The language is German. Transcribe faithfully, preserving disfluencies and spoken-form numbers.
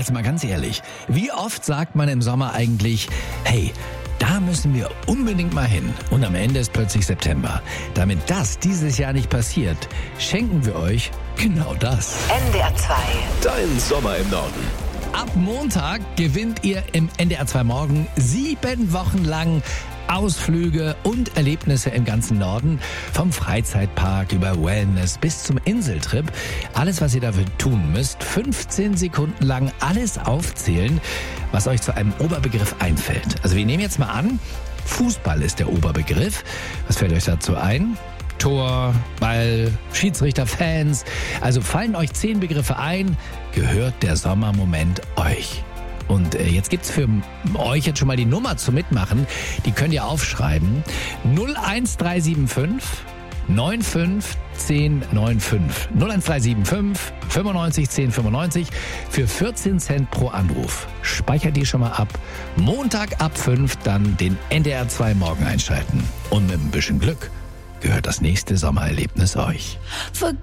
Jetzt mal ganz ehrlich, wie oft sagt man im Sommer eigentlich, hey, da müssen wir unbedingt mal hin. Und am Ende ist plötzlich September. Damit das dieses Jahr nicht passiert, schenken wir euch genau das. N D R zwei. Dein Sommer im Norden. Ab Montag gewinnt ihr im N D R zwei Morgen sieben Wochen lang Ausflüge und Erlebnisse im ganzen Norden. Vom Freizeitpark über Wellness bis zum Inseltrip. Alles, was ihr dafür tun müsst, fünfzehn Sekunden lang alles aufzählen, was euch zu einem Oberbegriff einfällt. Also wir nehmen jetzt mal an, Fußball ist der Oberbegriff. Was fällt euch dazu ein? Tor, Ball, Schiedsrichter, Fans. Also fallen euch zehn Begriffe ein, gehört der Sommermoment euch. Und äh, jetzt gibt's für euch jetzt schon mal die Nummer zum Mitmachen. Die könnt ihr aufschreiben. null eins drei sieben fünf neun fünf zehn neun fünf. null eins drei sieben fünf fünfundneunzig zehn fünfundneunzig für vierzehn Cent pro Anruf. Speichert die schon mal ab. Montag ab fünf dann den N D R zwei Morgen einschalten. Und mit ein bisschen Glück gehört das nächste Sommererlebnis euch. Forget